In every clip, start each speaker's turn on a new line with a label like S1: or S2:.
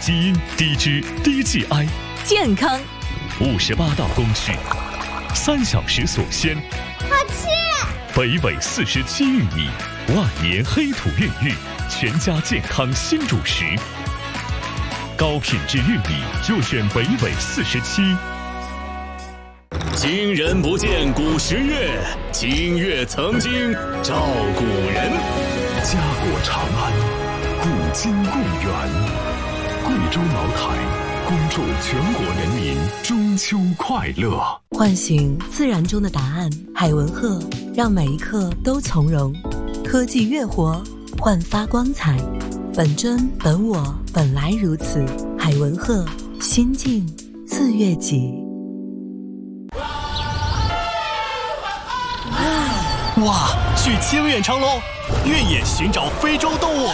S1: 基因、低脂、低 GI，
S2: 健康
S1: 58道工序，3小时锁鲜。
S3: 好吃！
S1: 北纬47玉米，万年黑土孕育，全家健康新主食。高品质玉米就选北纬47。
S4: 今人不见古时月，今月曾经照古人。
S5: 家国长安，古今共源。贵州茅台，恭祝全国人民中秋快乐！
S2: 唤醒自然中的答案，海文鹤让每一刻都从容。科技乐活，焕发光彩。本真本我，本来如此。海文鹤，心境自悦己。
S6: 哇！去清远长隆，越野寻找非洲动物。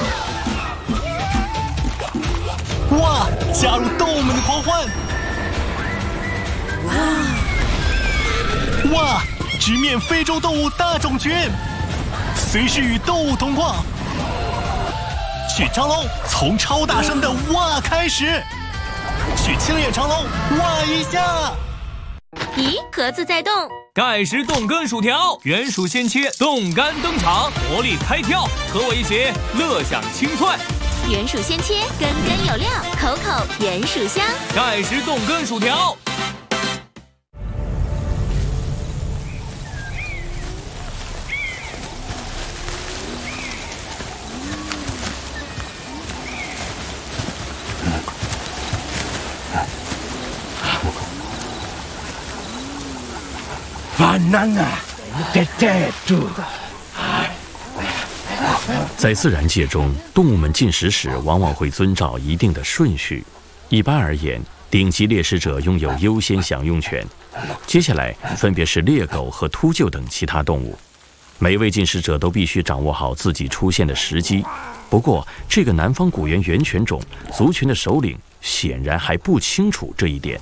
S6: 哇！加入动物们的狂欢！哇！直面非洲动物大种群，随时与动物同框。去长隆，从超大声的哇开始。去清远长隆，哇一下。
S7: 咦，盒子在动。
S8: 盖世冻根薯条，原属鲜切，冻干登场，活力开跳，和我一起乐享清脆。
S7: 原属鲜切，根根有料，口口原属香。
S8: 盖世冻根薯条。
S9: 在自然界中，动物们进食时往往会遵照一定的顺序。一般而言，顶级猎食者拥有优先享用权，接下来分别是猎狗和秃鹫等其他动物。每位进食者都必须掌握好自己出现的时机。不过，这个南方古猿原犬种族群的首领显然还不清楚这一点。